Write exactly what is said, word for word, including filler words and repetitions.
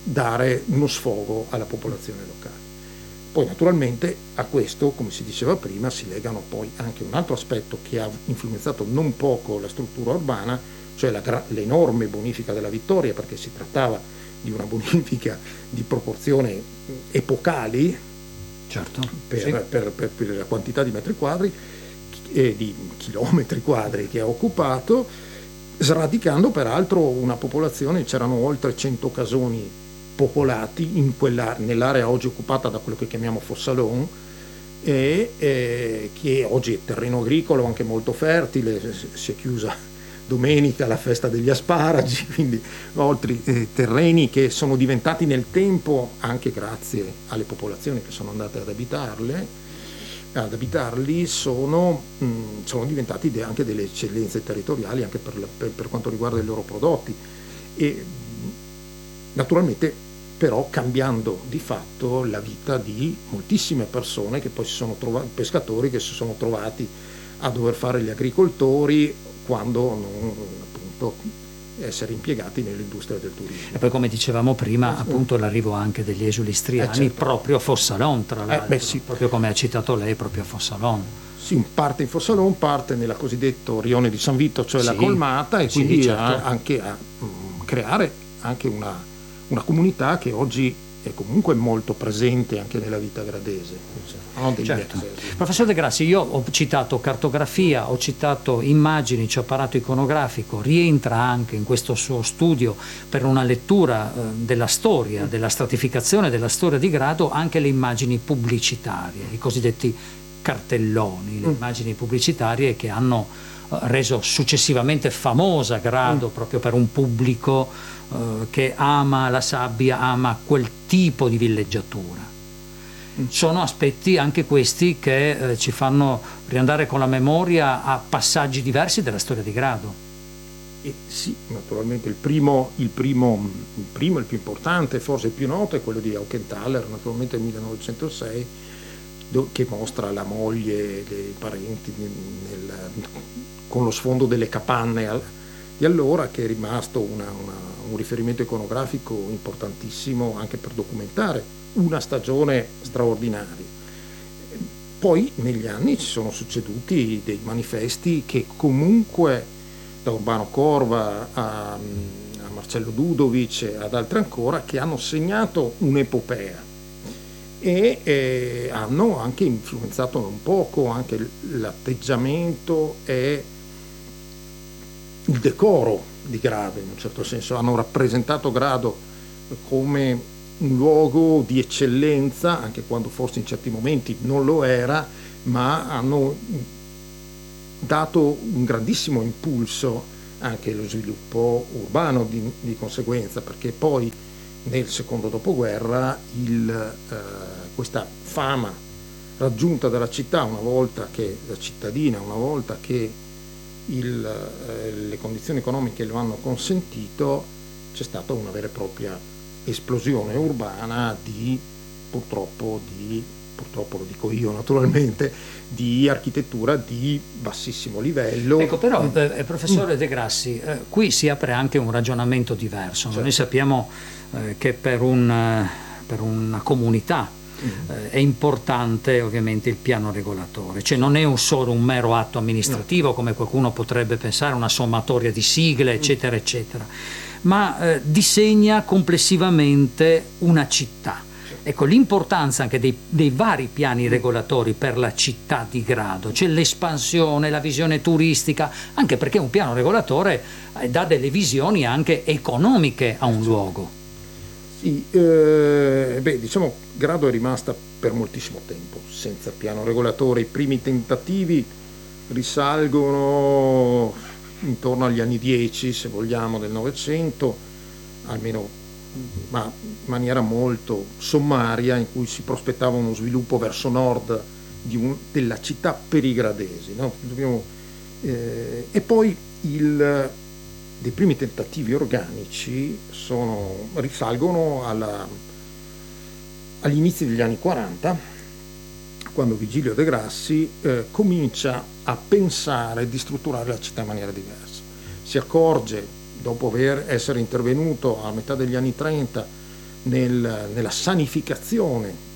dare uno sfogo alla popolazione locale. Poi naturalmente a questo, come si diceva prima, si legano poi anche un altro aspetto che ha influenzato non poco la struttura urbana, cioè la, l'enorme bonifica della Vittoria, perché si trattava di una bonifica di proporzioni epocali, certo, per, sì. per, per, per la quantità di metri quadri e di chilometri quadri che ha occupato, sradicando peraltro una popolazione. C'erano oltre cento casoni popolati in quella, nell'area oggi occupata da quello che chiamiamo Fossalon, e eh, che oggi è terreno agricolo anche molto fertile. Si è chiusa domenica la festa degli asparagi, quindi oltre eh, terreni che sono diventati nel tempo, anche grazie alle popolazioni che sono andate ad abitarle, ad abitarli, sono, mh, sono diventati de- anche delle eccellenze territoriali anche per, la, per, per quanto riguarda i loro prodotti, e naturalmente però cambiando di fatto la vita di moltissime persone che poi si sono trovati, pescatori che si sono trovati a dover fare gli agricoltori quando non appunto essere impiegati nell'industria del turismo. E poi, come dicevamo prima, eh, appunto l'arrivo anche degli esuli istriani, eh, certo. proprio a Fossalon, tra l'altro, eh, beh, sì. proprio come ha citato lei, proprio a Fossalon. Sì, parte in Fossalon, parte nella cosiddetto rione di San Vito, cioè sì, la colmata, e sì, quindi certo. a, anche a mh, creare anche una una comunità che oggi è comunque molto presente anche nella vita gradese. No? Certo. Professor De Grassi, io ho citato cartografia, ho citato immagini, c'è apparato iconografico, rientra anche in questo suo studio per una lettura eh, della storia, della stratificazione della storia di Grado, anche le immagini pubblicitarie, i cosiddetti cartelloni, le mm. immagini pubblicitarie che hanno eh, reso successivamente famosa Grado mm. proprio per un pubblico che ama la sabbia, ama quel tipo di villeggiatura. Sono aspetti anche questi che eh, ci fanno riandare con la memoria a passaggi diversi della storia di Grado. E sì, naturalmente il primo, il primo, il primo, il più importante, forse il più noto, è quello di Augenthaler, naturalmente nel millenovecentosei, do, che mostra la moglie, dei parenti nel, con lo sfondo delle capanne al, di allora, che è rimasto una, una, un riferimento iconografico importantissimo anche per documentare una stagione straordinaria. Poi negli anni ci sono succeduti dei manifesti che comunque, da Urbano Corva a, a Marcello Dudovic e ad altri ancora, che hanno segnato un'epopea e eh, hanno anche influenzato un poco anche l'atteggiamento e il decoro di Grado, in un certo senso. Hanno rappresentato Grado come un luogo di eccellenza, anche quando forse in certi momenti non lo era, ma hanno dato un grandissimo impulso anche allo sviluppo urbano di, di conseguenza, perché poi nel secondo dopoguerra il, eh, questa fama raggiunta dalla città, una volta che la cittadina, una volta che il, eh, le condizioni economiche lo hanno consentito, c'è stata una vera e propria esplosione urbana di, purtroppo, di, purtroppo lo dico io naturalmente, di architettura di bassissimo livello. Ecco, però, eh, professore De Grassi, eh, qui si apre anche un ragionamento diverso. Certo. Noi sappiamo eh, che per, un, eh, per una comunità eh, è importante ovviamente il piano regolatore, cioè non è un solo un mero atto amministrativo, no, come qualcuno potrebbe pensare, una sommatoria di sigle, eccetera, eccetera, ma eh, disegna complessivamente una città. Ecco, l'importanza anche dei, dei vari piani regolatori per la città di Grado, c'è l'espansione, la visione turistica, anche perché un piano regolatore eh, dà delle visioni anche economiche a un luogo. Sì, eh, beh, diciamo Grado è rimasta per moltissimo tempo senza piano regolatore. I primi tentativi risalgono intorno agli anni dieci, se vogliamo, del Novecento, almeno, ma in maniera molto sommaria, in cui si prospettava uno sviluppo verso nord di un, della città per i gradesi, no? Dobbiamo, eh, e poi il, dei primi tentativi organici sono, risalgono alla, agli inizi degli anni quaranta, quando Vigilio De Grassi eh, comincia a pensare di strutturare la città in maniera diversa. Si accorge, dopo aver essere intervenuto a metà degli anni trenta nel, nella sanificazione